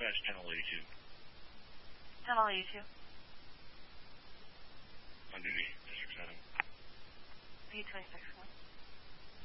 Dispatch channel 82. Channel 82. On duty, District 7. B26.